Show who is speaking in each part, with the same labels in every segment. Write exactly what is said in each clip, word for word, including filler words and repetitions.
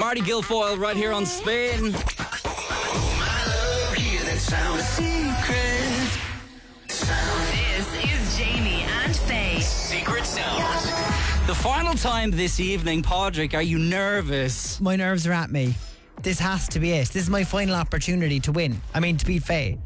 Speaker 1: Marty Guilfoyle right here on Spin.
Speaker 2: My love, hear that sound. Secret sound.
Speaker 3: This is Jamie and Faye.
Speaker 2: Secret sound.
Speaker 1: The final time this evening, Padraig, are you nervous?
Speaker 4: My nerves are at me. This has to be it. This is my final opportunity to win. I mean, to beat Faye.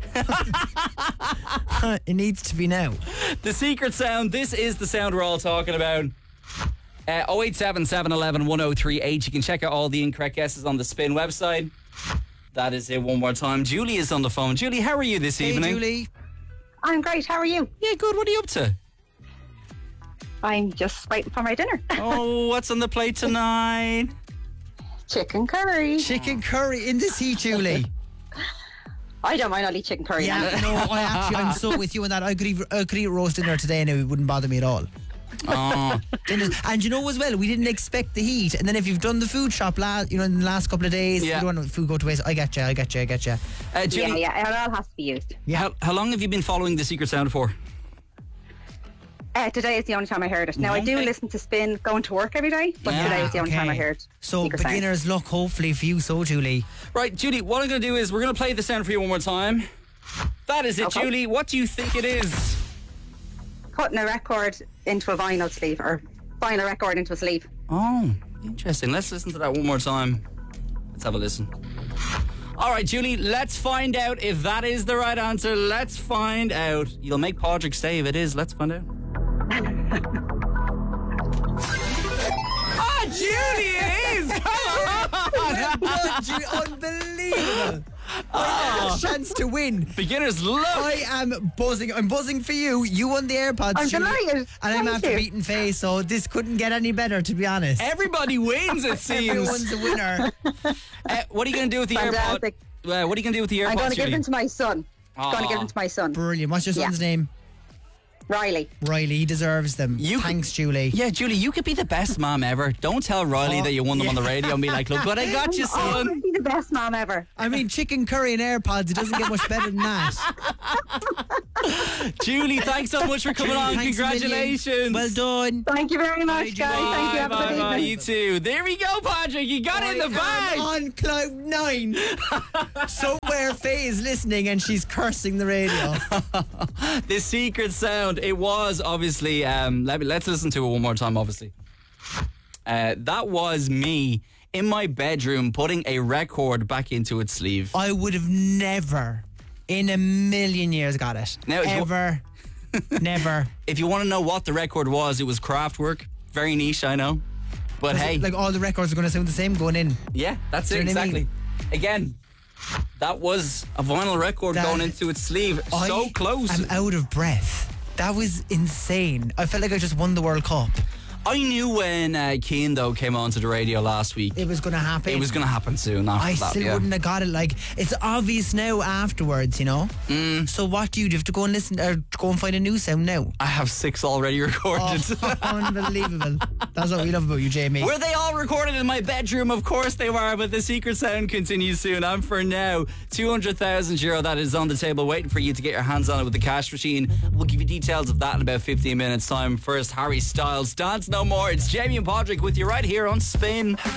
Speaker 4: It needs to be now.
Speaker 1: The secret sound, this is the sound we're all talking about. Uh, oh eight seven, seven one one, one oh three eight. You can check out all the incorrect guesses on the Spin website. That is it one more time. Julie is on the phone. Julie, how are you this
Speaker 4: Hey,
Speaker 1: evening?
Speaker 4: Julie.
Speaker 5: I'm great. How are you?
Speaker 1: Yeah, good. What are you up to?
Speaker 5: I'm just waiting for my dinner.
Speaker 1: Oh, what's on the plate tonight?
Speaker 5: Chicken curry.
Speaker 4: Chicken curry in this heat, Julie.
Speaker 5: I don't mind. I'll eat chicken curry.
Speaker 4: Yeah, no, I actually, I'm so with you on that. I could eat, I could eat roast dinner today and it wouldn't bother me at all.
Speaker 1: Oh.
Speaker 4: And you know as well, we didn't expect the heat. And then if you've done the food shop, last, you know, in the last couple of days,
Speaker 1: Yeah.
Speaker 4: you don't want food go to waste. I get you, I get you, I get you.
Speaker 1: Uh, Julie,
Speaker 5: Yeah, yeah. It all has to be used.
Speaker 1: How, how long have you been following the secret sound for?
Speaker 5: Uh, today is the only time I heard it. Now, I do
Speaker 1: Okay.
Speaker 5: listen to Spin going to work every day, but
Speaker 1: Yeah,
Speaker 5: today is the only
Speaker 4: okay.
Speaker 5: time I heard
Speaker 4: So
Speaker 5: Secret Sound.
Speaker 4: beginner's luck, hopefully for you, so Julie.
Speaker 1: Right, Julie, what I'm going to do is we're going to play the sound for you one more time. That is it,
Speaker 5: Okay.
Speaker 1: Julie. What do you think it is?
Speaker 5: Putting a record into a vinyl sleeve, or vinyl record into a sleeve.
Speaker 1: Oh, interesting. Let's listen to that one more time. Let's have a listen. All right, Julie, let's find out if that is the right answer. Let's find out. You'll make Padraig stay if it is. Let's find out. Ah, Julie, it is! Come on!
Speaker 4: Julie, unbelievable. I had a chance to win.
Speaker 1: Beginner's luck.
Speaker 4: I am buzzing. I'm buzzing for you. You won the AirPods,
Speaker 5: I'm
Speaker 4: Julie,
Speaker 5: delighted.
Speaker 4: and I'm
Speaker 5: Thank
Speaker 4: after
Speaker 5: you.
Speaker 4: beating Faye, so this couldn't get any better, to be honest.
Speaker 1: Everybody wins, it seems.
Speaker 4: Everyone's a winner.
Speaker 1: Uh, what are you going to do with the
Speaker 5: Fantastic.
Speaker 1: AirPod? Uh, what are you going to do with the AirPods,
Speaker 5: I'm going to give
Speaker 1: Julie?
Speaker 5: them to my son. I'm going to give them to my son,
Speaker 4: Brilliant. What's your son's
Speaker 5: Yeah.
Speaker 4: name?
Speaker 5: Riley.
Speaker 4: Riley. He deserves them.
Speaker 1: You-
Speaker 4: Thanks, Julie.
Speaker 1: Yeah, Julie, you could be the best mom ever. Don't tell Riley
Speaker 4: Oh,
Speaker 1: that you won them on the radio and be like, look what I got you,
Speaker 5: Oh,
Speaker 1: son.
Speaker 5: I'll be the best mom ever.
Speaker 4: I mean, chicken curry and AirPods, it doesn't get much better than that.
Speaker 1: Julie, thanks so much for coming on.
Speaker 4: Thanks a million.
Speaker 1: Congratulations.
Speaker 4: Well done.
Speaker 5: Thank you very much,
Speaker 4: Bye,
Speaker 5: guys. Thank you. Have a
Speaker 1: Bye,
Speaker 5: good
Speaker 1: bye,
Speaker 5: evening.
Speaker 1: you too. There we go, Patrick. You got it in the
Speaker 4: I
Speaker 1: bag.
Speaker 4: am on cloud nine. Somewhere Faye is listening and she's cursing the radio.
Speaker 1: The secret sound. It was obviously. Um, let me, let's listen to it one more time. Obviously, uh, that was me in my bedroom putting a record back into its sleeve.
Speaker 4: I would have never, in a million years, got it.
Speaker 1: Now, if you-
Speaker 4: Ever. Never.
Speaker 1: If you want to know what the record was, it was Kraftwerk. Very niche, I know. But hey,
Speaker 4: Like all the records are going to sound the same going in.
Speaker 1: yeah, that's
Speaker 4: Do
Speaker 1: it
Speaker 4: you know what I
Speaker 1: exactly. Again, that was a vinyl record
Speaker 4: That-
Speaker 1: going into its sleeve. So
Speaker 4: I
Speaker 1: close.
Speaker 4: I'm out of breath. That was insane. I felt like I just won the World Cup.
Speaker 1: I knew when uh, Keane though came onto the radio last week,
Speaker 4: It was going to happen.
Speaker 1: it was going to happen soon after
Speaker 4: I
Speaker 1: that.
Speaker 4: still
Speaker 1: yeah.
Speaker 4: wouldn't have got it. Like, it's obvious now afterwards, you know? Mm. So what do you do? Do you have to go and listen, or go and find a new sound now?
Speaker 1: I have six already recorded.
Speaker 4: Oh, unbelievable. That's what we love about you, Jamie.
Speaker 1: Were they all recorded in my bedroom? Of course they were, but the secret sound continues soon. And for now, two hundred thousand euro that is on the table waiting for you to get your hands on it with the cash machine. We'll give you details of that in about fifteen minutes time. First, Harry Styles, Dance No More. It's Jamie and Padraig with you right here on Spin.